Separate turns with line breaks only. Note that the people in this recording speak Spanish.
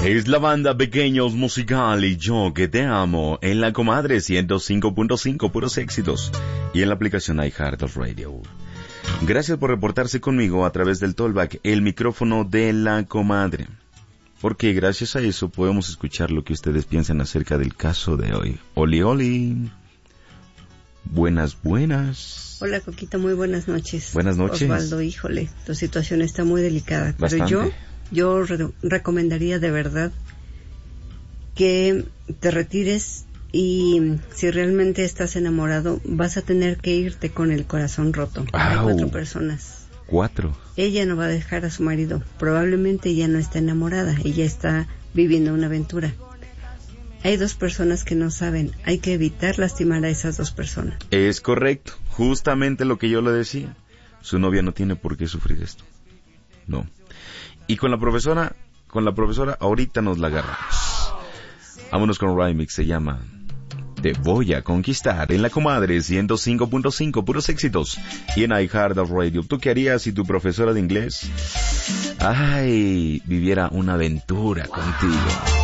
Es la banda Pequeños Musical y Yo que te amo en la Comadre 105.5 puros éxitos y en la aplicación iHeartRadio. Gracias por reportarse conmigo a través del Tollback, el micrófono de la Comadre. Porque gracias a eso podemos escuchar lo que ustedes piensan acerca del caso de hoy. Oli, oli. Buenas.
Hola, Coquito, muy buenas noches.
Buenas noches.
Osvaldo, híjole, tu situación está muy delicada.
Bastante.
Pero yo recomendaría de verdad que te retires y si realmente estás enamorado, vas a tener que irte con el corazón roto. Hay 4 personas.
4.
Ella no va a dejar a su marido. Probablemente ella no está enamorada. Ella está viviendo una aventura. Hay 2 personas que no saben. Hay que evitar lastimar a esas 2 personas.
Es correcto. Justamente lo que yo le decía. Su novia no tiene por qué sufrir esto. No. Y con la profesora ahorita nos la agarramos. Vámonos con Remix, se llama Te Voy a Conquistar en la Comadre 105.5 puros éxitos y en iHeartRadio. ¿Tú qué harías si tu profesora de inglés viviera una aventura contigo?